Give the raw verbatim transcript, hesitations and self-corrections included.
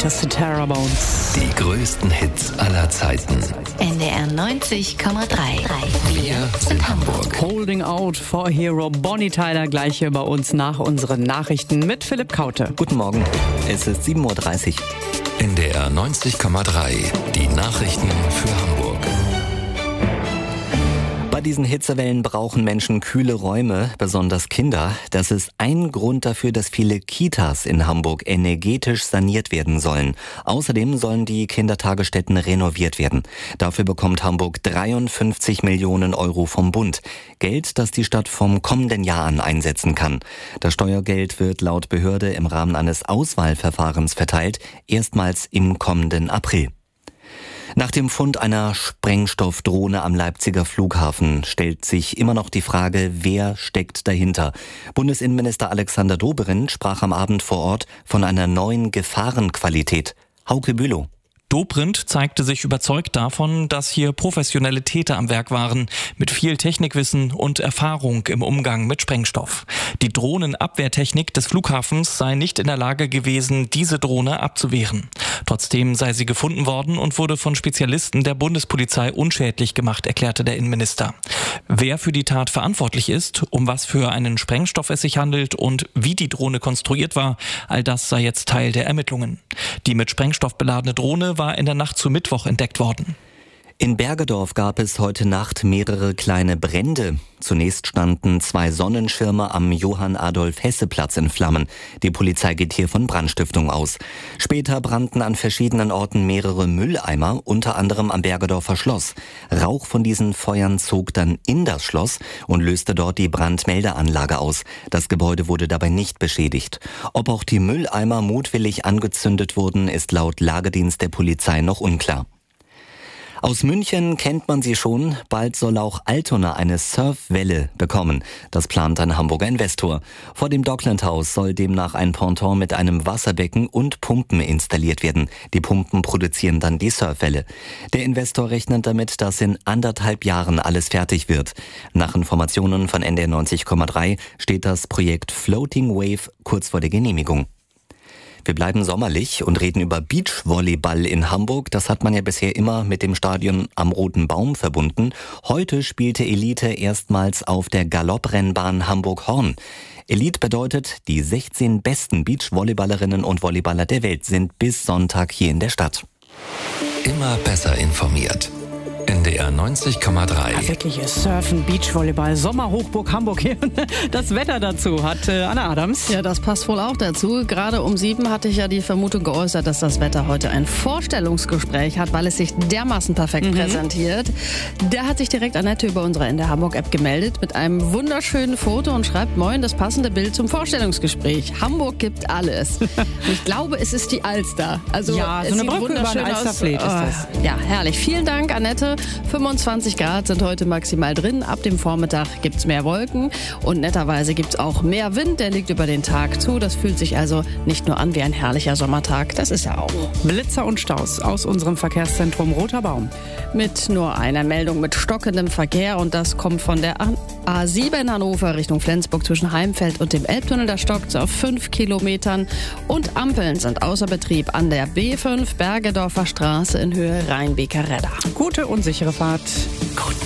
das ist Terror Bones. Die größten Hits aller Zeiten. N D R neunzig Komma drei. Wir sind Hamburg. Holding Out for Hero, Bonnie Tyler, gleich hier bei uns nach unseren Nachrichten mit Philipp Kaute. Guten Morgen, es ist sieben Uhr dreißig. N D R neunzig Komma drei. Die Nachrichten für Hamburg. Bei diesen Hitzewellen brauchen Menschen kühle Räume, besonders Kinder. Das ist ein Grund dafür, dass viele Kitas in Hamburg energetisch saniert werden sollen. Außerdem sollen die Kindertagesstätten renoviert werden. Dafür bekommt Hamburg dreiundfünfzig Millionen Euro vom Bund. Geld, das die Stadt vom kommenden Jahr an einsetzen kann. Das Steuergeld wird laut Behörde im Rahmen eines Auswahlverfahrens verteilt, erstmals im kommenden April. Nach dem Fund einer Sprengstoffdrohne am Leipziger Flughafen stellt sich immer noch die Frage, wer steckt dahinter. Bundesinnenminister Alexander Dobrindt sprach am Abend vor Ort von einer neuen Gefahrenqualität. Hauke Bülow. Dobrindt zeigte sich überzeugt davon, dass hier professionelle Täter am Werk waren, mit viel Technikwissen und Erfahrung im Umgang mit Sprengstoff. Die Drohnenabwehrtechnik des Flughafens sei nicht in der Lage gewesen, diese Drohne abzuwehren. Trotzdem sei sie gefunden worden und wurde von Spezialisten der Bundespolizei unschädlich gemacht, erklärte der Innenminister. Wer für die Tat verantwortlich ist, um was für einen Sprengstoff es sich handelt und wie die Drohne konstruiert war, all das sei jetzt Teil der Ermittlungen. Die mit Sprengstoff beladene Drohne war in der Nacht zu Mittwoch entdeckt worden. In Bergedorf gab es heute Nacht mehrere kleine Brände. Zunächst standen zwei Sonnenschirme am Johann-Adolf-Hesse-Platz in Flammen. Die Polizei geht hier von Brandstiftung aus. Später brannten an verschiedenen Orten mehrere Mülleimer, unter anderem am Bergedorfer Schloss. Rauch von diesen Feuern zog dann in das Schloss und löste dort die Brandmeldeanlage aus. Das Gebäude wurde dabei nicht beschädigt. Ob auch die Mülleimer mutwillig angezündet wurden, ist laut Lagedienst der Polizei noch unklar. Aus München kennt man sie schon. Bald soll auch Altona eine Surfwelle bekommen. Das plant ein Hamburger Investor. Vor dem Dockland House soll demnach ein Ponton mit einem Wasserbecken und Pumpen installiert werden. Die Pumpen produzieren dann die Surfwelle. Der Investor rechnet damit, dass in anderthalb Jahren alles fertig wird. Nach Informationen von N D R neunzig Komma drei steht das Projekt Floating Wave kurz vor der Genehmigung. Wir bleiben sommerlich und reden über Beachvolleyball in Hamburg. Das hat man ja bisher immer mit dem Stadion am Roten Baum verbunden. Heute spielte Elite erstmals auf der Galopprennbahn Hamburg-Horn. Elite bedeutet, die sechzehn besten Beachvolleyballerinnen und Volleyballer der Welt sind bis Sonntag hier in der Stadt. Immer besser informiert. N D R neunzig Komma drei. Ja, wirklich Surfen, Beachvolleyball, Sommerhochburg Hamburg hier. Das Wetter dazu hat äh, Anna Adams. Ja, das passt wohl auch dazu. Gerade um sieben hatte ich ja die Vermutung geäußert, dass das Wetter heute ein Vorstellungsgespräch hat, weil es sich dermaßen perfekt mhm. präsentiert. Der hat sich direkt Annette über unsere N D R Hamburg-App gemeldet mit einem wunderschönen Foto und schreibt: Moin, das passende Bild zum Vorstellungsgespräch. Hamburg gibt alles. Und ich glaube, es ist die Alster. Also, ja, so es eine sieht Brücke über ein Alsterfleet ist das. Oh, ja, herrlich. Vielen Dank, Annette. fünfundzwanzig Grad sind heute maximal drin. Ab dem Vormittag gibt es mehr Wolken und netterweise gibt es auch mehr Wind. Der liegt über den Tag zu. Das fühlt sich also nicht nur an wie ein herrlicher Sommertag. Das ist er auch. Blitzer und Staus aus unserem Verkehrszentrum Roter Baum. Mit nur einer Meldung mit stockendem Verkehr und das kommt von der A sieben Hannover Richtung Flensburg zwischen Heimfeld und dem Elbtunnel. Da stockt es auf fünf Kilometern und Ampeln sind außer Betrieb an der B fünf Bergedorfer Straße in Höhe Rhein-Beker-Redder. Gute und sichere Fahrt. Guten